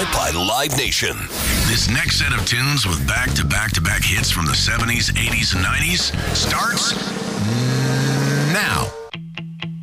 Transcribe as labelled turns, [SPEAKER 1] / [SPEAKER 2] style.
[SPEAKER 1] presented by Live Nation.
[SPEAKER 2] This next set of tunes with back-to-back-to-back hits from the 70s, 80s, and 90s starts